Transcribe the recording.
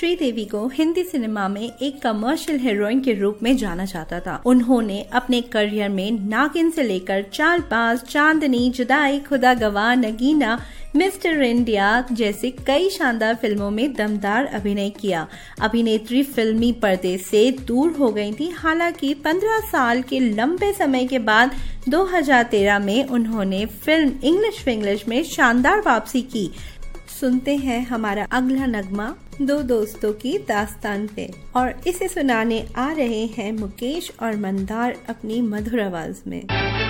श्रीदेवी को हिंदी सिनेमा में एक कमर्शियल हीरोइन के रूप में जाना जाता था। उन्होंने अपने करियर में नागिन से लेकर चालबाज, चांदनी, जुदाई, खुदा गवाह, नगीना, मिस्टर इंडिया जैसे कई शानदार फिल्मों में दमदार अभिनय किया। अभिनेत्री फिल्मी पर्दे से दूर हो गई थी। हालांकि 15 साल के लंबे समय के बाद 2013 में उन्होंने फिल्म इंग्लिश विंग्लिश में शानदार वापसी की। सुनते हैं हमारा अगला नगमा दो दोस्तों की दास्तान पे, और इसे सुनाने आ रहे हैं मुकेश और मंदार अपनी मधुर आवाज में।